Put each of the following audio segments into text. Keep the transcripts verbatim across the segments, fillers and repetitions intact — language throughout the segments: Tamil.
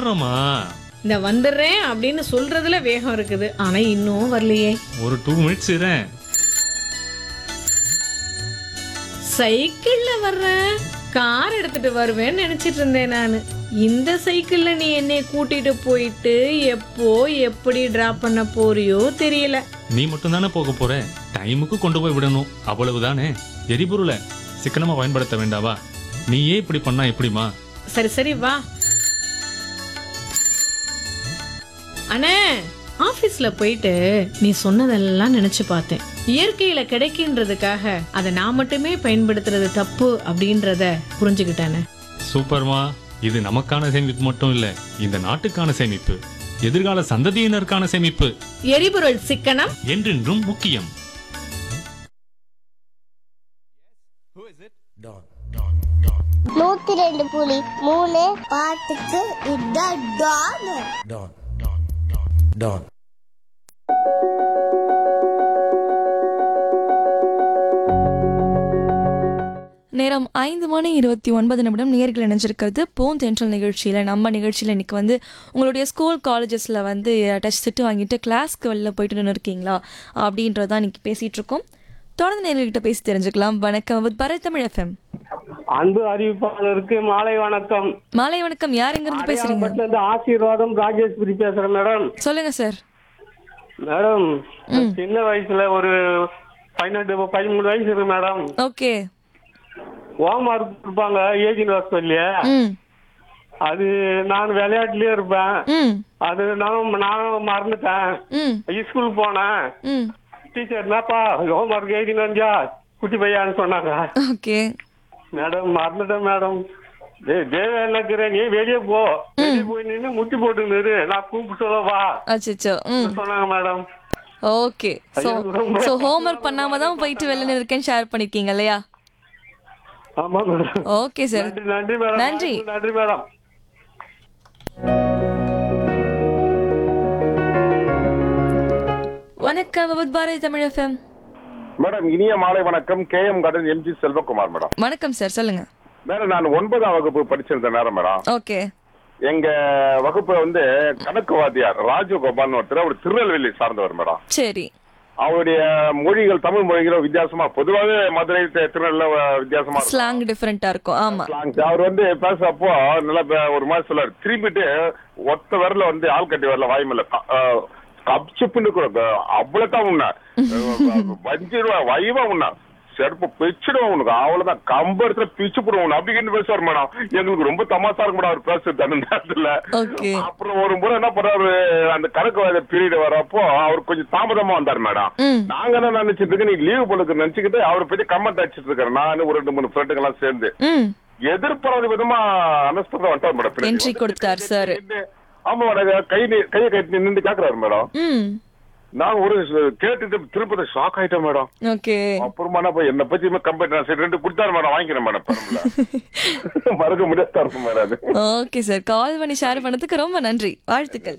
வந்துடுறோமா. இந்த வந்துடுறேன் அப்படின்னு சொல்றதுல வேகம் இருக்குது, ஆனா இன்னும் வரலையே. ஒரு டூ மினிட்ஸ் இரேன். சைக்கிள்ல வர்றேன், கார் எடுத்துட்டு வருவேன்னு நினைச்சிட்டு இருந்தேன் நானு. இந்த சைக்கிள்ல நீ என்னை கூட்டிட்டு போயிட்டு எப்போ எப்படி டிராப் பண்ண போறியோ தெரியல. நீ மட்டும் தானே போக போற, டைமுக்கு கொண்டு போய் விடணும், அவ்வளவுதானே. எரிபொருளை சிக்கனமா பயன்படுத்த வேண்டாவா? நீயே இப்படி பண்ணா எப்படிமா? சரி சரி வா. அண்ணே, ஆபீஸ்ல போயிட்டு நீ சொன்னதெல்லாம் நினைச்சு பார்த்தேன். இயற்கையில கிடைக்கின்றதுக்காக அதை நான் மட்டுமே பயன்படுத்துறது தப்பு அப்படின்றத புரிஞ்சுக்கிட்டானே. சூப்பர்மா. இது நமக்கான சேமிப்பு மட்டும் இல்ல, இந்த நாட்டுக்கான சேமிப்பு, எதிர்கால சந்ததியினருக்கான சேமிப்பு. எரிபொருள் சிக்கனம் என்றென்றும் முக்கியம். நூத்தி ரெண்டு புள்ளி மூணு பாட்டுக்கு இதான் Don. Don, Don, Don, Don. நேரம் ஐந்து மணி இருபத்தி ஒன்பது நிமிடம். நேர்கள் இணைஞ்சிருக்கிறது போன் தென்றல் நிகழ்ச்சியில். நம்ம நிகழ்ச்சியில் இன்றைக்கி வந்து உங்களுடைய ஸ்கூல் காலேஜஸில் வந்து டச் திட்டு வாங்கிட்டு கிளாஸ்க்கு வெளில போயிட்டு நின்று இருக்கீங்களா அப்படின்றதான் இன்றைக்கி பேசிகிட்டு இருக்கோம். தொடர்ந்து நேர்கள்கிட்ட பேசி தெரிஞ்சுக்கலாம். வணக்கம் வித் பரத் தமிழ் எஃப்எம். அன்பு அறிவிப்பாளருக்கு மாலை வணக்கம். மாலை வணக்கம். யார் எங்கிருந்து பேசுறீங்க? ஆசீர்வாதம் ராஜேஸ்வரி பேசுறேன் மேடம். சொல்லுங்க சார். மேடம், சின்ன வயசுல ஒரு பதினெட்டு பதிமூணு வயசு இருக்கு மேடம். ஓகே. ஹோம் ஒர்க் கொடுப்பாங்க ஏஜின் ஹாஸ்பிட்டல்லையே. அது நான் விளையாட்டுலயே இருப்பேன். அது நான் நானும் மறந்துட்டேன். ஸ்கூல் போனேன். டீச்சர் என்னப்பா ஹோம் ஒர்க் ஏஜின் வந்தியா குட்டி பையான்னு சொன்னாங்க. ஓகே மேடம், மறந்துட்டேன் மேடம். தேவையான நீ வெளியே போ, வெளியே போய் நின்று முட்டி போட்டு நிறு, நான் கூப்பிட்டு சொல்லவா அச்சோ சொன்னாங்க madam. Okay. So so home work பண்ணாம தான் போயிட்டு வெளில இருக்கேன்னு ஷேர் பண்ணிருக்கீங்க இல்லையா? ஆமா மேடம். Okay sir. நன்றி மேடம். நன்றி நன்றி மேடம். வணக்கம் with Bharathi Tamil FM. Madam, இனிய மாலை வணக்கம். K M garden M G Selvakumar madam. வணக்கம் சார், சொல்லுங்க. மேடம், நான் ஒன்பதாம் வகுப்பு படிச்சிருந்த நேரம் மேடம். ஓகே. எங்க வகுப்புல வந்து கணக்கு வாத்தியார் ராஜகோபால் ஒருத்தர், அவர் திருநெல்வேலி சார்ந்தவர் மேடம். சரி. அவருடைய மொழிகள் தமிழ் மொழிகளும் வித்தியாசமா, பொதுவாகவே மதுரை திருநெல்வேலி வித்தியாசமா ஸ்லாங் டிஃபரெண்டா இருக்கும். ஆமா. அவர் வந்து பேசுறப்போ நல்லா ஒரு மாதிரி சொல்லாரு, திரும்பிட்டு ஒத்த வரல வந்து ஆள் கட்டி வரல வாய்மல கப்சிப்புன்னு கூட அவ்வளவுதான் உண்ணா வஞ்சிருவா வைவா உண்ணா செருப்பு பிச்சுடுவோம் உனக்கு, அவ்வளவுதான் கம்பரத்துல பிச்சு போடுவோம் அப்படின்னு பேசுவார் மேடம். எங்களுக்கு ரொம்ப தமாசா இருக்கும் மேடம் அவர் பேசுறது அந்த நேரத்துல. அப்புறம் ஒரு முறை என்ன பண்றாரு, அந்த கணக்கு பீரியட் வரப்போ அவர் கொஞ்சம் தாமதமா வந்தார் மேடம். நாங்க என்ன நினைச்சிட்டு இருக்கு, நீ லீவு போலுக்கு நினைச்சுக்கிட்டு அவரை பத்தி கமெண்ட் அடிச்சிட்டு இருக்காரு. நான் ஒரு ரெண்டு மூணு ஃப்ரெண்டுங்க எல்லாம் சேர்ந்து எதிர்பாராத விதமா அனஸ்பதா வந்துட்டார் மேடம். என்ட்ரி கொடுத்தார் சார். ஆமா மேடம். கை கையை கட்டி நின்று கேக்குறாரு மேடம். நான் ஒரு கேட்டுட்டு திருப்பதி ஷாக் ஆயிட்டேன் மேடம். ஓகே. அப்புறமா போய் என்ன பத்தி கம்பெனி ரெண்டு கொடுத்தாரு மேடம், வாங்கிக்கிறேன் மேடம். மறக்க முடியாது மேடம். ஓகே சார், கால் பண்ணி ஷேர் பண்ணதுக்கு ரொம்ப நன்றி, வாழ்த்துக்கள்.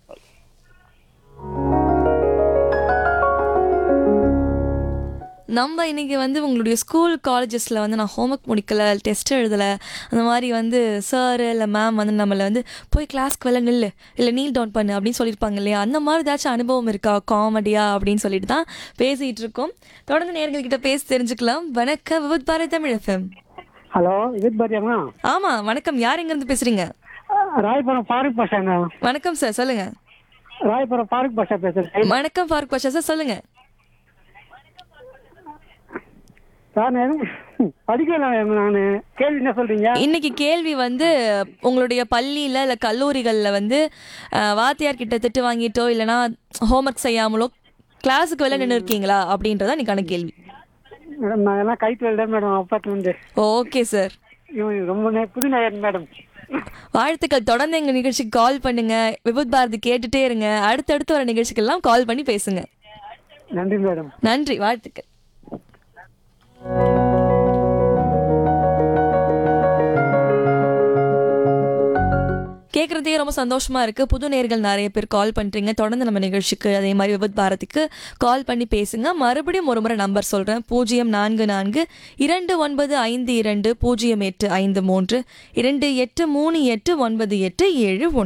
நம்ம இன்னைக்கு வந்து உங்களுடைய ஸ்கூல் காலேஜஸில் வந்து நான் ஹோம்ஒர்க் முடிக்கலை, டெஸ்ட் எழுதலை, அந்த மாதிரி வந்து சார் இல்லை மேம் வந்து நம்மளை வந்து போய் கிளாஸ்க்கு வெளில நில்லு இல்லை நீல் டவுன் பண்ணு அப்படின்னு சொல்லியிருப்பாங்க இல்லையா? அந்த மாதிரி ஏதாச்சும் அனுபவம் இருக்கா காமெடியா அப்படின்னு சொல்லிட்டு தான் பேசிகிட்டு இருக்கோம். தொடர்ந்து நேயர்கள்கிட்ட பேசி தெரிஞ்சுக்கலாம். வணக்கம் with Bharathi Tamil FM. Hello, with பாரதியா? ஆமா வணக்கம். யார் எங்கேருந்து பேசுறீங்க? ராயபுரம் ஃபாரூக் பாஷாங்க. வணக்கம் சார், சொல்லுங்க. ராயபுரம் ஃபாரூக் பாஷா பேசுறேன். வணக்கம் ஃபாரூக் பாஷா சார், சொல்லுங்க. இன்னைக்கு கேள்வி வந்து உங்களுடைய பள்ளியில இல்ல கல்லூரிகள்ல வந்து வாத்தியார் கிட்ட திட்டு வாங்கிட்டோ இல்லைன்னா ஹோம்ஒர்க் செய்யாமலோ கிளாஸுக்கு வெளில நின்று இருக்கீங்களா அப்படின்றத இன்னைக்கான கேள்வி. ஓகே சார், வாழ்த்துக்கள். தொடர்ந்து எங்க நிகழ்ச்சிக்கு கால் பண்ணுங்க, விபத் பாரதி கேட்டுட்டே இருங்க, அடுத்தடுத்து வர நிகழ்ச்சிக்கெல்லாம் கால் பண்ணி பேசுங்க. நன்றி மேடம். நன்றி, வாழ்த்துக்கள். கேட்குறதே ரொம்ப சந்தோஷமா இருக்கு. புது நேர்கள் நிறைய பேர் கால் பண்றீங்க. தொடர்ந்து நம்ம நிகழ்ச்சிக்கு அதே மாதிரி விபத் பாரதிக்கு கால் பண்ணி பேசுங்க. மறுபடியும் ஒரு முறை நம்பர் சொல்றேன். பூஜ்ஜியம் நான்கு நான்கு இரண்டு ஒன்பது ஐந்து இரண்டு பூஜ்ஜியம் எட்டு ஐந்து மூன்று இரண்டு எட்டு மூணு எட்டு ஒன்பது எட்டு ஏழு ஒன்று.